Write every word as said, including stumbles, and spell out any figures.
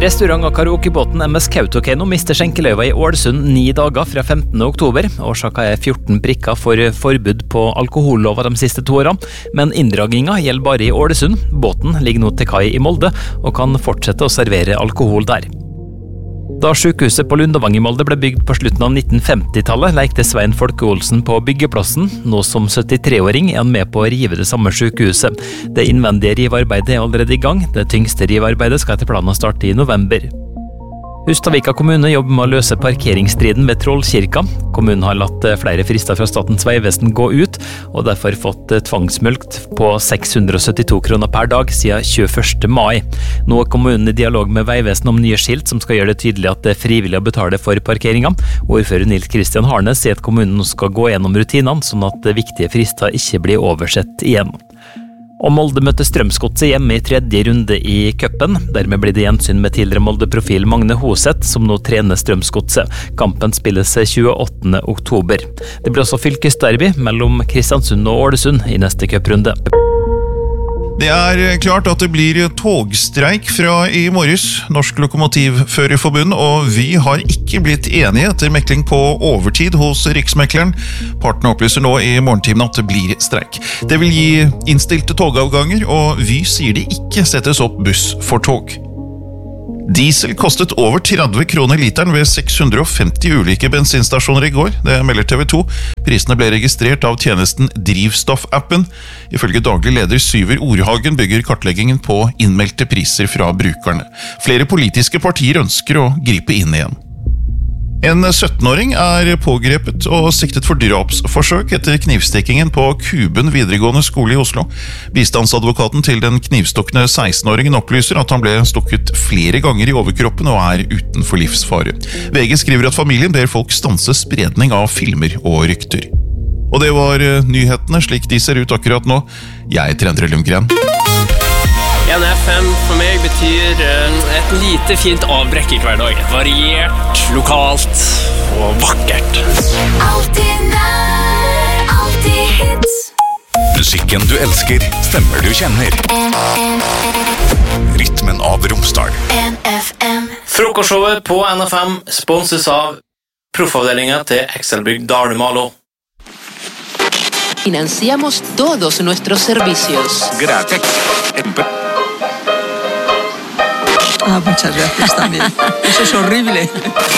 Restaurant- og karaokebåten M S Kautokeino mister skjenkeløyva i Ålesund ni dager fra femtende oktober. Årsaka er fjorten prikker for forbud på alkohollova de siste to årene, men inndraginga gjelder bare i Ålesund. Båten ligger nå til kai i Molde og kan fortsette å servere alkohol der. Da sykehuset på Lundavang i Molde ble bygd på slutten av nitten femti-tallet, lekte Svein Folke Olsen på byggeplassen. Nå som syttitre-åring er han med på å rive det samme sykehuset. Det innvendige rivearbeidet er allerede i gang. Det tyngste rivearbeidet skal etter planen starte i november. Hustadvika kommune jobber med å løse parkeringsstriden ved Trollkirka. Kommunen har latt flere frister fra Statens vegvesen gå ut, og derfor fått tvangsmulkt på seks hundre og syttito kroner per dag siden tjueførste mai. Nå er kommunen i dialog med vegvesen om nye skilt som skal gjøre det tydelig at det er frivillig å betale for parkeringa. Ordfører Nils Kristian Harnes sier at kommunen skal gå gjennom rutinene, sånn at viktige frister ikke blir oversett igjen. Og Molde møtte Strømsgodset hjemme i tredje runde i cupen. Dermed blir det gjensyn med tidligere Molde-profil Magne Hoseth, som nå trener Strømsgodset. Kampen spilles tjueåttende oktober. Det blir også fylkesderby mellom Kristiansund og Ålesund i neste cuprunde. Det er klart at det blir togstreik fra i morges, Norsk Lokomotivførerforbund, og vi har ikke blitt enige etter mekling på overtid hos Riksmekleren. Partene opplyser nå i morgentimen at det blir streik. Det vil gi innstilte togavganger, og Vy sier det ikke settes opp buss for tog. Diesel kostet over tretti kroner literen ved seks hundre og femti ulike bensinstasjoner i går, det melder T V to. Prisene ble registrert av tjenesten Drivstoff-appen. Ifølge daglig leder Syver Orhagen bygger kartleggingen på innmeldte priser fra brukerne. Flere politiske partier ønsker å gripe inn igjen. En syttenåring er pågrepet og siktet for drapsforsøk etter knivstikkingen på Kuben videregående skole i Oslo. Bistandsadvokaten til den knivstokkende sekstenåringen opplyser at han ble stukket flere ganger i overkroppen og er utenfor livsfare. V G skriver at familien ber folk stanse spredning av filmer og rykter. Og det var nyhetene slik de ser ut akkurat nå. Jeg heter Endre Lundgren. En F M for meg betyr et lite fint avbrekk i hver dag. Variert, lokalt og vakkert. Alltid nær, alltid hits. Musikken du elsker, stemmer du kjenner. Rytmen av Romsdal. N F M. Frokostshowet på N F M sponses av proffavdelingen til Excelbygg Dale Malo. Financiamos todos nuestros servicios. Gracias. Ah, muchas gracias también. Eso es horrible.